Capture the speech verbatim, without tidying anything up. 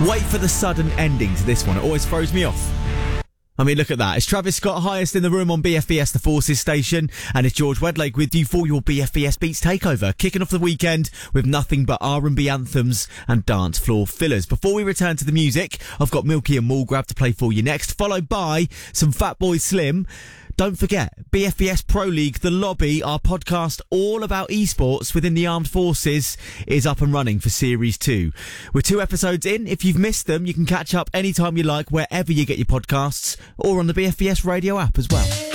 Wait for the sudden ending to this one. It always throws me off. I mean, look at that. It's Travis Scott, highest in the room on B F B S, the Forces station, and it's George Wedlake with you for your B F B S Beats Takeover, kicking off the weekend with nothing but R and B anthems and dance floor fillers. Before we return to the music, I've got Milky and Mallgrab to play for you next, followed by some Fatboy Slim. Don't forget, B F B S Pro League, The Lobby, our podcast all about esports within the armed forces, is up and running for Series two. We're two episodes in. If you've missed them, you can catch up anytime you like, wherever you get your podcasts, or on the B F B S radio app as well.